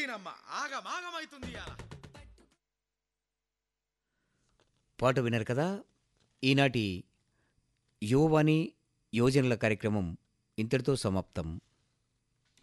దీనమ్మ ఆగమాగమైతుంది ఇయాల. పాట విన్నారు కదా. ఈనాటి యువవాణి యువజనుల కార్యక్రమం ఇంతటితో సమాప్తం.